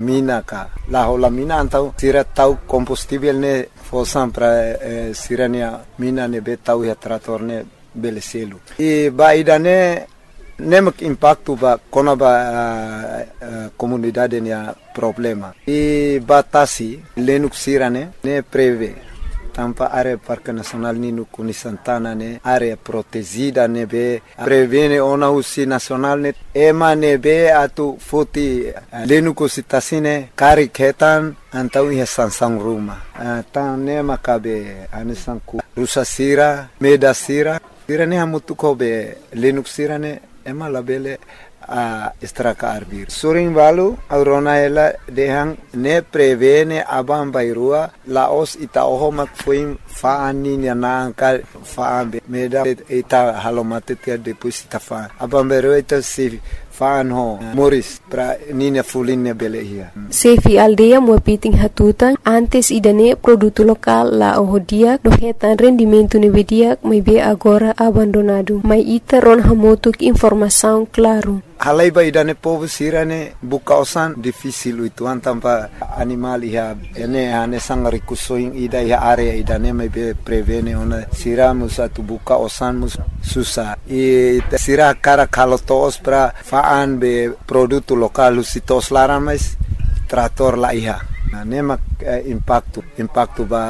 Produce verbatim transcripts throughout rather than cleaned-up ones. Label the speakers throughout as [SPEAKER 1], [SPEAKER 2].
[SPEAKER 1] mina ka la hola mina antau sira tau combustível ne fosan para eh, sira ne mina ne be tau ya trator ne bele selu e ba idane nemak impacto ba kona ba uh, uh, comunidade ne problema e batasi lenuk sira ne ne preve tampa área Parque Nacional Nino Kuni Santana ne área protegida ne be prevene ona usi nacional ne ema ne be atu foti lenu kusitasine kari ketan antau ia sansang rumah uh, tan ne makabe anisan ku rusa sira meda sira sira ne hamutu ko be lenu sira ne ema labele a estraka arbir suring balu aurona ela dehang ne prevene abam bairua laos ita ohomak fuim faani ni ananka faambe meda ita halomate tia depois ita fa abam bairua ita si faan ho moris pra nina fulinne belehia
[SPEAKER 2] Sefi aldeia muapiting hatutan antes idane produto lokal la ohodia dohetan rendimento nevedia mai be agora abandonado mai ita ron hamotuk informação claro
[SPEAKER 1] halai ba idane povo sirane buka osan difícil itu antampa animal iha ene ane sangari kusoing ida iha area idane mai be prevene ona siramus atu buka osan mus susah e sira cara kalotos pra faan be produto lokal usitos laran mais trator la iha na nema eh, impacto impacto ba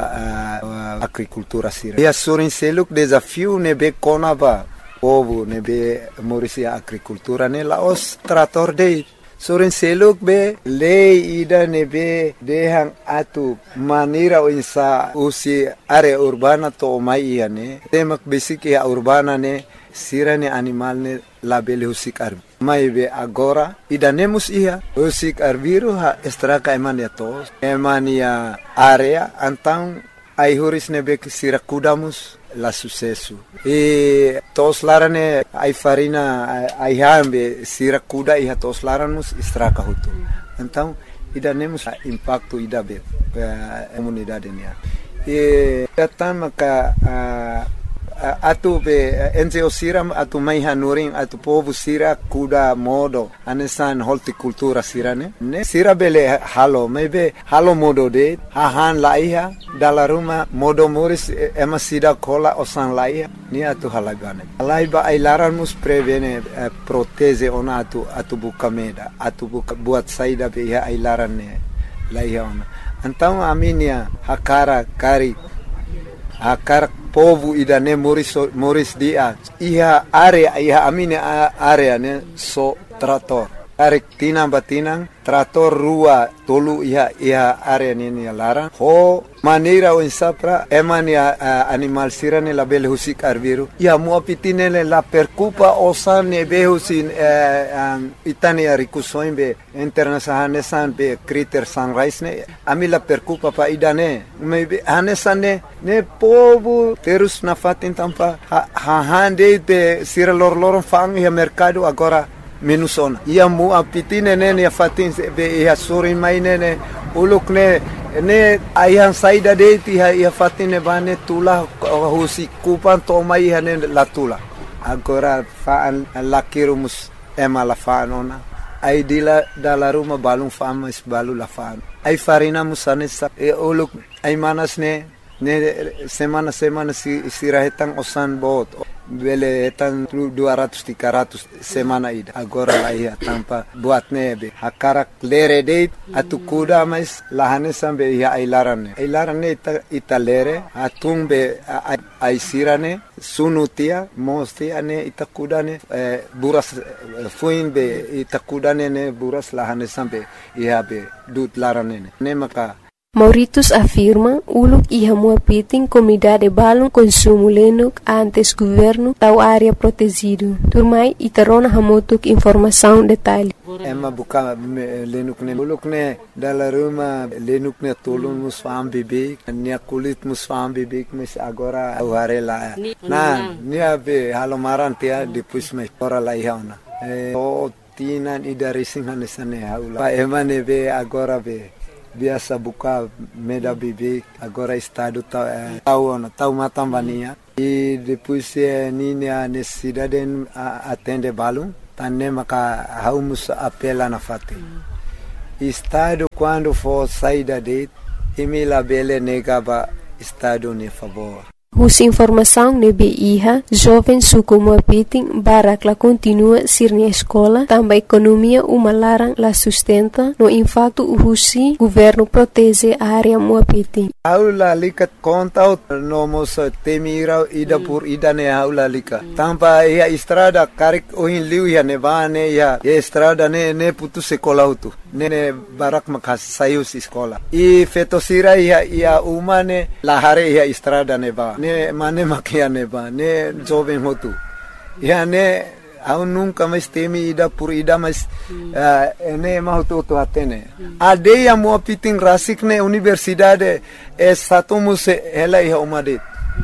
[SPEAKER 1] uh, agricultura sira ia surin seluk desafio ne be kona ba povo ne be morisia agricultura ne laos trator de soren seluk be lei ida ne be dehang atu manira insa usi area urbana to mai ne temak basic ya urbana ne sirane animal ne label husik ar mai be agora ida nemus ia husik arbiru ha estraka emania tos emania area antang ai huris ne be sira kudamus la sucesso e tos larane ai farina ai hambe sira kuda e tos laranos estraka hutu então ida nemos impacto ida be a comunidade nia e tatama ka atu be enze osiram atu mai hanurin atu povo sira kuda modo anesan horticultura sirane ne sira bele halo maybe halo modo de hahan laiha dalla ruma modo moris ema sida kola osan laiha ni atu halagane laiba ai laranmus prevene eh, proteze ona atu atu bukameda atu buka buat saida be ai larane laiha ona então aminia hakara kari akar povo idane moris moris dia iha area iha amine area ne so trator tarik tinang batinang trator rua tolu iha iha area ni lara ho manera o insapra emania uh, animal sirane la bel husik arviru iha muapitine la percupa osane behusin uh, um, itania rikusoin be internasahane san be kriter sunrise ne amila percupa pa idane me hanesane ne povo terus na fatin tampa ha, ha hande be sira lor lor fang iha mercado agora menusona ia mu apitine nene ya fatin be ia suri mai nene uluk ne ne ayan saida de ti ia fatine bane tula husi kupan to mai hane la tula agora fa lakirumus ema la fanona ai dila dalla ruma balun fama is balu la fan ai farina musane sa e uluk ai manas ne ne semana semana si sirahetan osan bot bele etan dua ratus tiga ratus semana ida agora la ia tampa buat nebe hakarak lere de atu kuda mais lahane sambe ia ailarane ailarane ita ita lere atumbe ai sirane sunutia mostia ne ita kudane eh, buras fuin be ita kudane ne buras lahane sambe ia be dut larane ne maka
[SPEAKER 2] Mauritus afirma uluk iha muapiting comunidade balon consumo lenuk antes governo tau área protegido. Turmai itarona hamotuk informação detalhe.
[SPEAKER 1] Emma buka lenuk ne uluk ne dalla ruma lenuk ne tolun mus fam bebek nia kulit mus fam bebek mas agora warela. Na nia be halomaran tia depois mas ora la ihauna. Eh o tinan ida racing hanesane haula. Pa Emma ne be agora be biasa buka meda bebek agora estado tau eh, tau tau matambania e depois eh, nini a necessidade atende balum tanne maka haumus apela na fate Estado quando for saída dele, imi labele negava Estado ne favor.
[SPEAKER 2] Us informação nebe iha, jovem suku Muapiting barak la continua sir na escola, também economia uma larang la sustenta, no impacto uhusi, governo protege a área Muapiting.
[SPEAKER 1] Aula likat conta no mos temira ida por ida ne aula lika. Tampa ia estrada karik ohin liu ia nevane ia estrada ne ne putu sekolah utu. Ne ne barak makas sayus escola. I fetosira ia ia umane lahare ia estrada neva. Ne mane makia neva. Ne jovem hotu. Ia ne au nunca mais temi ida por ida mas uh, ne mahutu tu atene. Ade ia Muapiting rasik ne universidade é satumus ela ia umadet.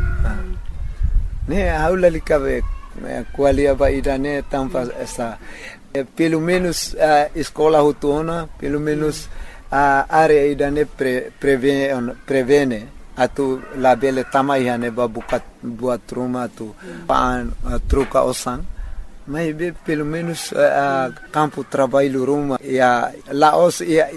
[SPEAKER 1] Ne aula likabe qualia ba ida ne tampa essa pelo menos a escola rotona, pelo menos a área ida ne pre, prevene prevene atu labele tamai ne ba bukat buat rumah tu pan truca osan. Mas pelo menos a uh, campo trabalho rumah ia Laos ia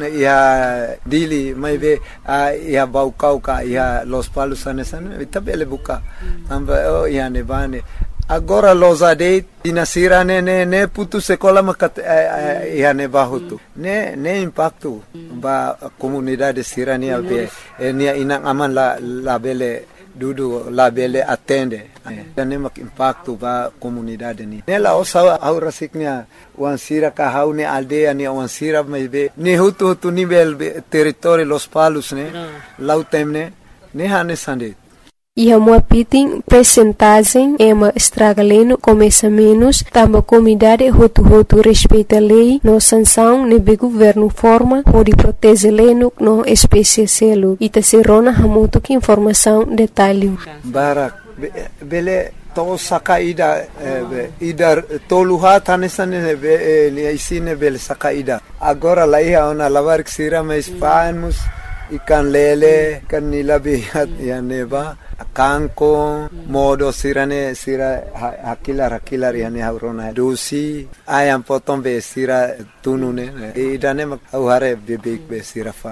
[SPEAKER 1] ia dili mas be uh, ia baucau ka ia Los Palos anesan itabele buka tamba oh ia nevane agora los adeit dinasira ne ne ne putu sekolah makat uh, ia nebahutu ne ne impacto ba comunidade sirania be nia inang aman la labele dudu labele atende dan mak impacto ba comunidade ni nela osa au rasiknya wansira ka haune aldea ni wansira mebe ni hutu hutu nivel territorio Los Palos ne lautemne ne hane sande
[SPEAKER 2] Iha Muapiting percentagem ema estragaleno começa menos, tamba comunidade hotu-hotu respeita a lei, no sanção nebe governo forma, pode proteger leno no espécie selo. Ita serona hamuto que informação detalhe.
[SPEAKER 1] Barak, bele to saka ida, ida toluha tanesane be ni isine bele saka ida. Agora lá ia ona lavar que sira mais panos, ikan lele, kan nilabihat ya neba. Kangkong, modo sirane sira hakilar hakilar yani haurona dosi ayam potong be sira tunune idane mak hare bebek be sira fa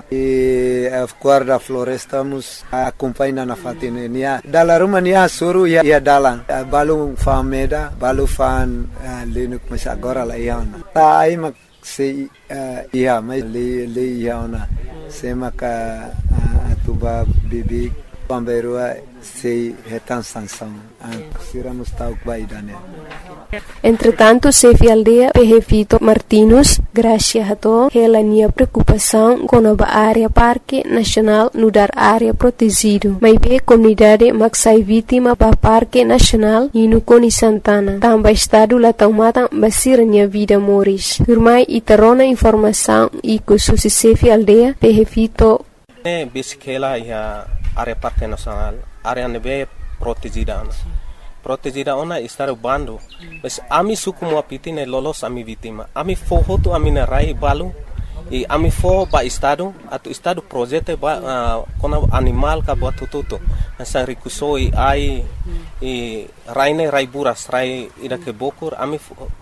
[SPEAKER 1] e guarda floresta mus acompanha na fatine nia dala rumah nia suru ya ya dalang balu fameda balu fan lenuk mas agora la iana ta ai mak se ia mai le le iana se maka atuba bebek Pamberua sei retan sanção siramos tau baidane.
[SPEAKER 2] Entretanto, chefe aldeia Pejefito Martins, graças a to, ela tinha preocupação com a área Parque Nacional no dar área protegido. Mas bem comunidade maxai vítima para Parque Nacional e no Coni Santana. Também estado lá tomada basira minha vida moris. Firmai e tarona informação e com o chefe aldeia Pejefito.
[SPEAKER 3] Ne bisikela ia área Parque Nacional, área nebe protegida. Protegida ona estar bando. Mas ami suku Muapiting ne lolos ami vítima. Ami foho tu ami na rai balu e ami fo ba estado atu estado projeto ba uh, kona animal ka buat tututo. Nasa rikusoi ai e raine rai buras rai ida ke bokur ami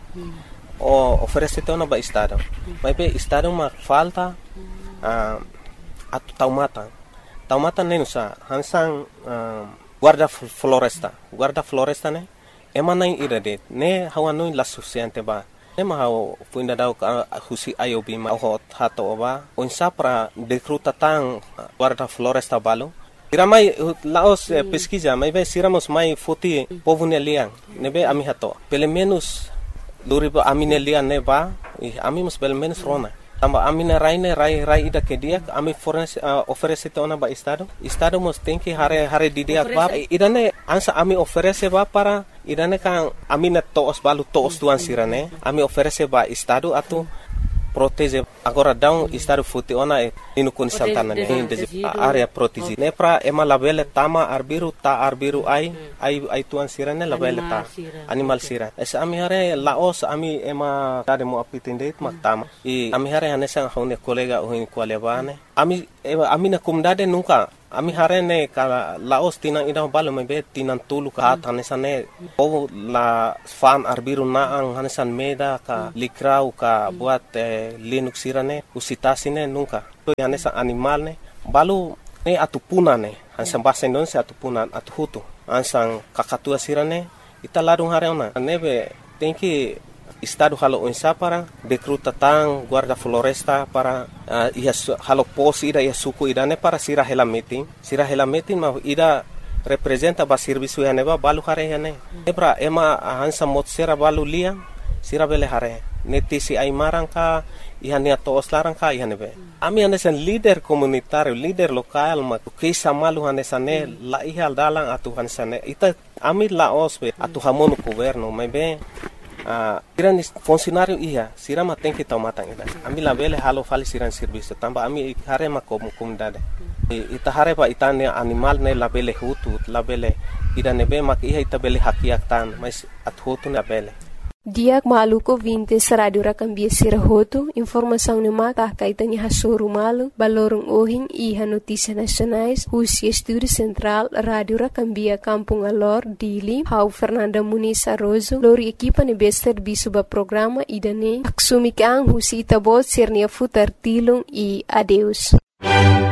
[SPEAKER 3] o oferece ona ba estado. Mas be estado ma falta uh, atu taumata. Taumata ne nusa hansang uh, guarda floresta guarda floresta ne emana irade ne hawano la suficiente ba ne ma haw puinda daw ka husi ayobi ma hot hato ba onsa para decruta tang guarda floresta balo iramai laos eh, pesquisa mai be siramos mai foti povune liang ne be ami hato pelo menos luribo amine liang ne ba ami mus pelo menos rona tamba amina raine rai rai ida ke dia ami fornece uh, oferece tona ba estado estado mos tem que hare hare didia ba idane ansa ami oferece ba para idane kan amina toos balu toos tuan sirane ami oferece ba estado atu protege agora down estado futi ona e inu Coni Santana ne de area protege ne pra ema labele tama arbiru ta arbiru ai ai ai tuan sirane labele ta animal sira es ami hare laos ami ema tade Muapiting det mak tama e ami hare hanesan hone kolega ohin kwalebane ami e amina kumdade nunca ami harene kala laos tinang ida balo mebe tinang tulu ka tanesane o la fan arbiru naang hanesan meda ka likrau ka buat eh, linux sirane usitasine nunca to yanesa animal ne balu ne atupuna ne hansan bahasa Indonesia atupunan atuhutu ansang kakatua sirane ita larung hareona nebe tenki Estado halo unsa para dekruta tang guarda floresta para uh, ia halo pos ida ia suku idane para sira hela meeting sira hela meeting ma ida representa ba servisu hane ba balu hare hane ebra ema hansa mot sera balu lia sira bele hare neti si aimarang ka ihane to oslarang ka ihane be ami ane sen leader komunitario leader lokal ma ke samalu hane sane la ihal dalang atu hansane ita ami la ospe atu hamonu governo mebe Uh, siran funcionário ia sirama tem que tomar tangida ami la bele halo fali siran serviço tamba ami hare ma kom comunidade ita hare pa itane animal ne la bele hutu la bele ida nebe mak ia ita bele hakiak tan mas at hutu na bele
[SPEAKER 2] Diak maluko vintes radio rakambia sirahoto informação ne maka kaitanya hasuru malu balorong ohing iha notícia nacionais Husia Estúdio Central Radio Rakambia Kampung Alor Dili Hau Fernanda Muniz Arrozo lori equipa ne bester bisuba programa idane aksumikang husi itabot sirnia futar tilung i adeus